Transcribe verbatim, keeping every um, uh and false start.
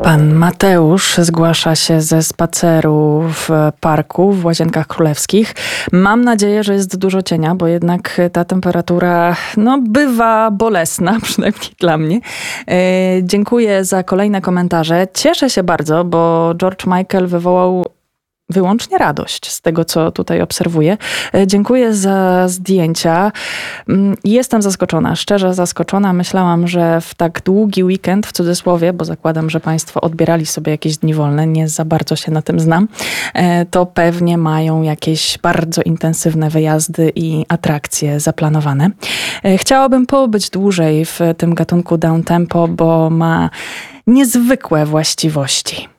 Pan Mateusz zgłasza się ze spaceru w parku w Łazienkach Królewskich. Mam nadzieję, że jest dużo cienia, bo jednak ta temperatura no, bywa bolesna, przynajmniej dla mnie. E, dziękuję za kolejne komentarze. Cieszę się bardzo, bo George Michael wywołał wyłącznie radość z tego, co tutaj obserwuję. Dziękuję za zdjęcia. Jestem zaskoczona, szczerze zaskoczona. Myślałam, że w tak długi weekend, w cudzysłowie, bo zakładam, że państwo odbierali sobie jakieś dni wolne, nie za bardzo się na tym znam, to pewnie mają jakieś bardzo intensywne wyjazdy i atrakcje zaplanowane. Chciałabym pobyć dłużej w tym gatunku downtempo, bo ma niezwykłe właściwości.